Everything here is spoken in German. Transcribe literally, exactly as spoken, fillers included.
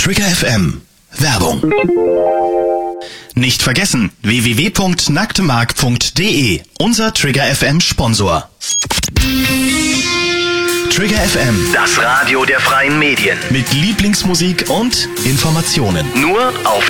Trigger F M. Werbung. Nicht vergessen, w w w punkt nacktemark punkt de, unser Trigger F M Sponsor. Trigger F M, Das Radio der freien Medien. mit Lieblingsmusik und Informationen. Nur auf